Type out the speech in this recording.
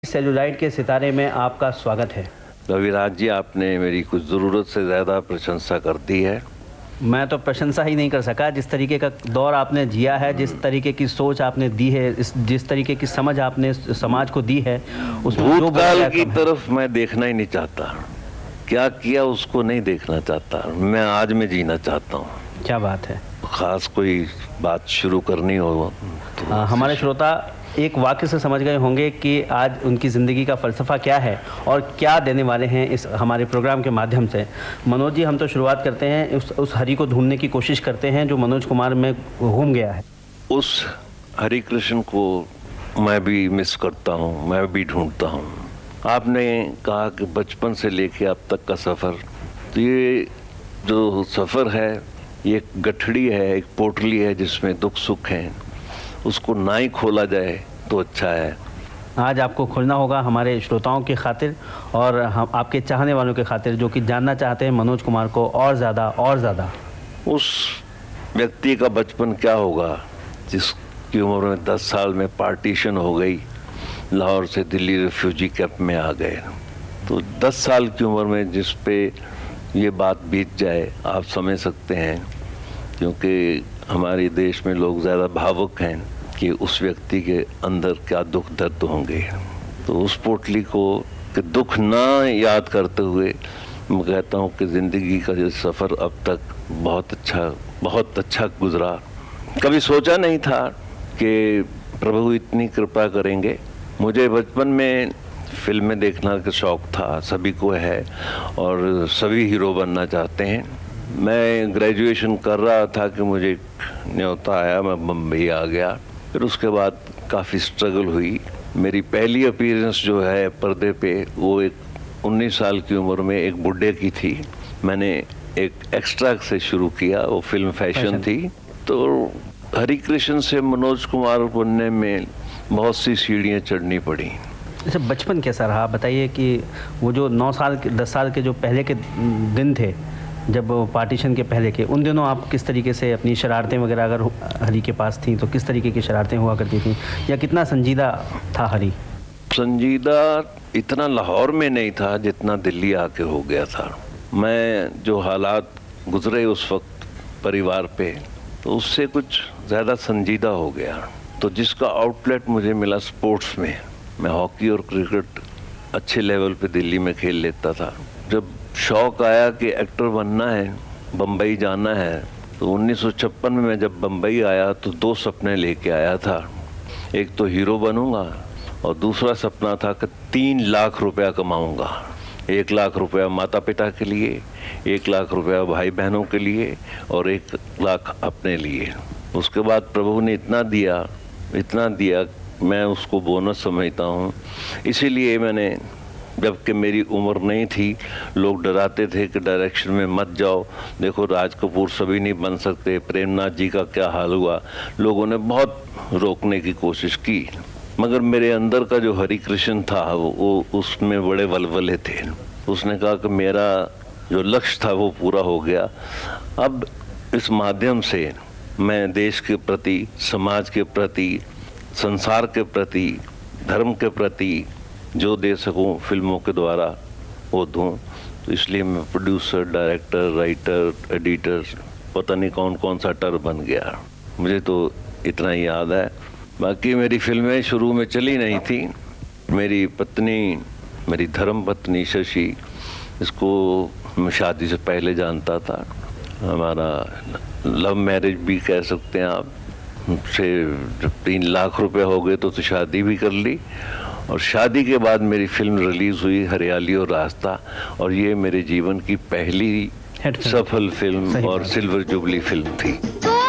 Cellulite के सितारे में आपका स्वागत है। रविराज जी, आपने मेरी कुछ ज़रूरत से ज़्यादा प्रशंसा कर दी है। मैं तो प्रशंसा ही नहीं कर सका। जिस तरीके का दौर आपने जिया है, जिस तरीके की सोच आपने दी है, जिस तरीके की समझ आपने समाज को दी है, उसमें भूतकाल की तरफ मैं देखना ही नहीं चाहता। क्या किया उसको नहीं देखना चाहता। मैं आज में जीना चाहता हूँ। क्या बात है। खास कोई बात शुरू करनी हो तो हमारे श्रोता एक वाक्य से समझ गए होंगे कि आज उनकी ज़िंदगी का फ़लसफ़ा क्या है और क्या देने वाले हैं इस हमारे प्रोग्राम के माध्यम से। मनोज जी, हम तो शुरुआत करते हैं उस हरि को ढूंढने की कोशिश करते हैं जो मनोज कुमार में घूम गया है। उस हरि कृष्ण को मैं भी मिस करता हूँ, मैं भी ढूंढता हूँ। आपने कहा कि बचपन से लेके अब तक का सफ़र, तो ये जो सफ़र है ये एक गठड़ी है, एक पोटली है जिसमें दुख सुख हैं। उसको ना ही खोला जाए तो अच्छा है। आज आपको खोलना होगा हमारे श्रोताओं की खातिर और हम आपके चाहने वालों के खातिर जो कि जानना चाहते हैं मनोज कुमार को और ज़्यादा। उस व्यक्ति का बचपन क्या होगा जिसकी उम्र में 10 साल में पार्टीशन हो गई, लाहौर से दिल्ली रिफ्यूजी कैंप में आ गए। तो 10 साल की उम्र में जिस पे ये बात बीत जाए, आप समझ सकते हैं, क्योंकि हमारे देश में लोग ज़्यादा भावुक हैं कि उस व्यक्ति के अंदर क्या दुख दर्द होंगे। तो उस पोटली को कि दुख ना याद करते हुए मैं कहता हूँ कि ज़िंदगी का ये सफ़र अब तक बहुत अच्छा गुजरा। कभी सोचा नहीं था कि प्रभु इतनी कृपा करेंगे। मुझे बचपन में फिल्में देखना का शौक़ था, सभी को है, और सभी हीरो बनना चाहते हैं। मैं ग्रेजुएशन कर रहा था कि मुझे न्योता आया, मैं बम्बई आ गया। फिर उसके बाद काफ़ी स्ट्रगल हुई। मेरी पहली अपीयरेंस जो है पर्दे पे, वो एक 19 साल की उम्र में एक बुड्ढे की थी। मैंने एक एक्स्ट्रा से शुरू किया, वो फिल्म फैशन थी। तो हरि कृष्ण से मनोज कुमार बनने में बहुत सी सीढ़ियाँ चढ़नी पड़ी। अच्छा, बचपन कैसा रहा बताइए कि वो जो 9 साल 10 साल के जो पहले के दिन थे, जब पार्टीशन के पहले के, उन दिनों आप किस तरीके से अपनी शरारतें वगैरह अगर हरी के पास थी तो किस तरीके की शरारतें हुआ करती थी, या कितना संजीदा था हरी? संजीदा इतना लाहौर में नहीं था जितना दिल्ली आके हो गया था। मैं जो हालात गुजरे उस वक्त परिवार पे, तो उससे कुछ ज़्यादा संजीदा हो गया। तो जिसका आउटलेट मुझे मिला स्पोर्ट्स में, मैं हॉकी और क्रिकेट अच्छे लेवल पे दिल्ली में खेल लेता था। जब शौक़ आया कि एक्टर बनना है, बम्बई जाना है, तो 1956 में मैं जब बम्बई आया तो 2 सपने लेके आया था। एक तो हीरो बनूंगा और दूसरा सपना था कि 3 लाख रुपया कमाऊंगा। 1 लाख रुपया माता पिता के लिए, 1 लाख रुपया भाई बहनों के लिए और 1 लाख अपने लिए। उसके बाद प्रभु ने इतना दिया, मैं उसको बोनस समझता हूँ। इसीलिए मैंने, जबकि मेरी उम्र नहीं थी, लोग डराते थे कि डायरेक्शन में मत जाओ, देखो राज कपूर सभी नहीं बन सकते, प्रेमनाथ जी का क्या हाल हुआ। लोगों ने बहुत रोकने की कोशिश की, मगर मेरे अंदर का जो हरि कृष्ण था वो उसमें बड़े वलवले थे। उसने कहा कि मेरा जो लक्ष्य था वो पूरा हो गया। अब इस माध्यम से मैं देश के प्रति, समाज के प्रति, संसार के प्रति, धर्म के प्रति जो दे सकूं फिल्मों के द्वारा वो दूं। तो इसलिए मैं प्रोड्यूसर, डायरेक्टर, राइटर, एडिटर, पता नहीं कौन सा टर बन गया। मुझे तो इतना ही याद है। बाकी मेरी फिल्में शुरू में चली नहीं थी। मेरी पत्नी, मेरी धर्म पत्नी शशि, इसको मैं शादी से पहले जानता था। हमारा लव मैरिज भी कह सकते हैं आप। से जब 3 लाख रुपए हो गए तो शादी भी कर ली, और शादी के बाद मेरी फिल्म रिलीज़ हुई हरियाली और रास्ता, और ये मेरे जीवन की पहली सफल फिल्म और सिल्वर जुबली फिल्म थी।